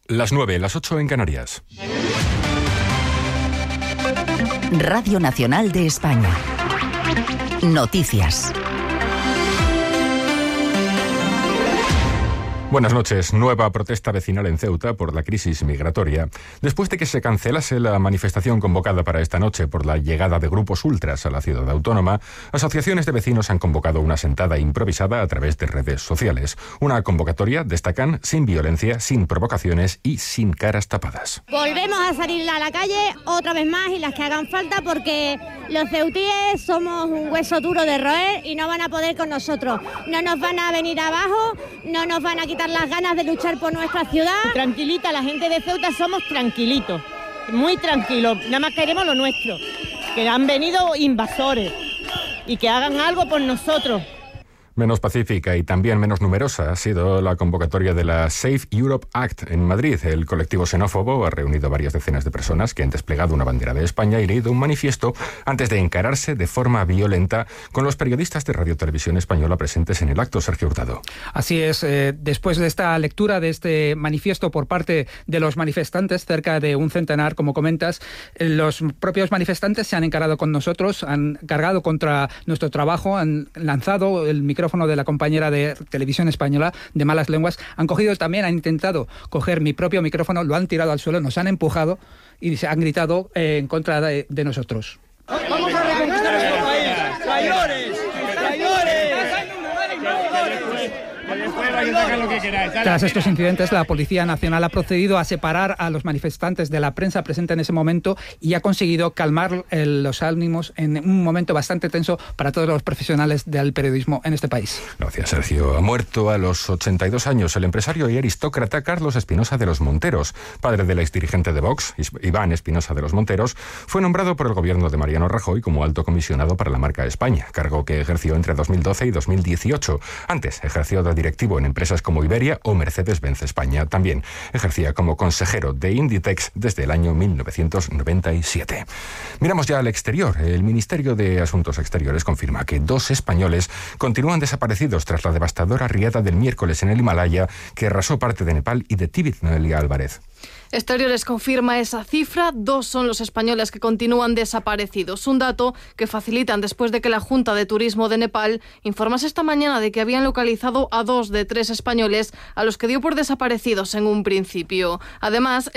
Las 9, las 8 en Canarias. Radio Nacional de España. Noticias. Buenas noches. Nueva protesta vecinal en Ceuta por la crisis migratoria. Después de que se cancelase la manifestación convocada para esta noche por la llegada de grupos ultras a la ciudad autónoma, asociaciones de vecinos han convocado una sentada improvisada a través de redes sociales. Una convocatoria, destacan, sin violencia, sin provocaciones y sin caras tapadas. Volvemos a salir a la calle otra vez más y las que hagan falta, porque los ceutíes somos un hueso duro de roer y no van a poder con nosotros. No nos van a venir abajo, no nos van a quitar las ganas de luchar por nuestra ciudad. Tranquilita, la gente de Ceuta somos tranquilitos, muy tranquilos, nada más queremos lo nuestro, que han venido invasores y que hagan algo por nosotros. Menos pacífica y también menos numerosa ha sido la convocatoria de la Safe Europe Act en Madrid. El colectivo xenófobo ha reunido a varias decenas de personas que han desplegado una bandera de España y leído un manifiesto antes de encararse de forma violenta con los periodistas de Radio Televisión Española presentes en el acto. Sergio Hurtado. Así es, después de esta lectura de este manifiesto por parte de los manifestantes, cerca de un centenar, como comentas, los propios manifestantes se han encarado con nosotros, han cargado contra nuestro trabajo, han lanzado el micrófono de la compañera de Televisión Española de malas lenguas, han intentado coger mi propio micrófono, lo han tirado al suelo, nos han empujado y se han gritado en contra de nosotros. ¡Vamos a reconquistar nuestro país! ¡Traidores! ¡Traidores! Tras estos incidentes, la Policía Nacional ha procedido a separar a los manifestantes de la prensa presente en ese momento y ha conseguido calmar los ánimos en un momento bastante tenso para todos los profesionales del periodismo en este país. Gracias, Sergio. Ha muerto a los 82 años el empresario y aristócrata Carlos Espinosa de los Monteros. Padre del exdirigente de Vox, Iván Espinosa de los Monteros, fue nombrado por el gobierno de Mariano Rajoy como alto comisionado para la marca España, cargo que ejerció entre 2012 y 2018. Antes ejerció de directivo en empresas como Iberia o Mercedes-Benz España. También ejercía como consejero de Inditex desde el año 1997. Miramos ya al exterior. El Ministerio de Asuntos Exteriores confirma que 2 españoles continúan desaparecidos tras la devastadora riada del miércoles en el Himalaya que arrasó parte de Nepal y de Tíbet. Noelia Álvarez. Exteriores confirma esa cifra. 2 son los españoles que continúan desaparecidos. Un dato que facilitan después de que la Junta de Turismo de Nepal informase esta mañana de que habían localizado a 2 de 3 españoles a los que dio por desaparecidos en un principio. Además,